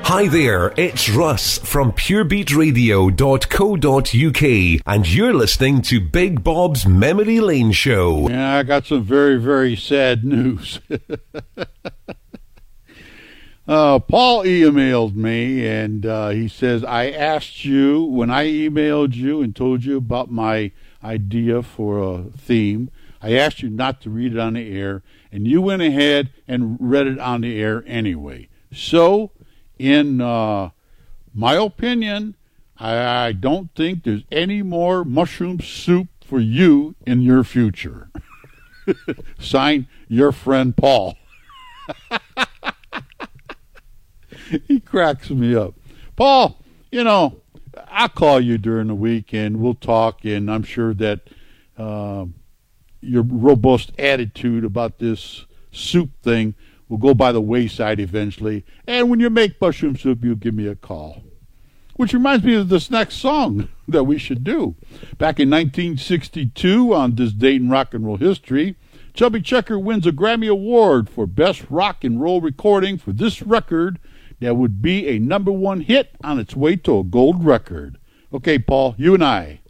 Hi there, it's Russ from purebeatradio.co.uk and you're listening to Big Bob's Memory Lane Show. Yeah, I got some very, very sad news. Paul emailed me and he says, I asked you, when I emailed you and told you about my idea for a theme, I asked you not to read it on the air, and you went ahead and read it on the air anyway. So, in my opinion, I don't think there's any more mushroom soup for you in your future. Signed, your friend Paul. He cracks me up. Paul, you know, I'll call you during the week and we'll talk, and I'm sure that your robust attitude about this soup thing will go by the wayside eventually. And when you make mushroom soup, you give me a call. Which reminds me of this next song that we should do. Back in 1962, on this date in rock and roll history, Chubby Checker wins a Grammy Award for Best Rock and Roll Recording for this record that would be a #1 hit on its way to a gold record. Okay, Paul, you and I.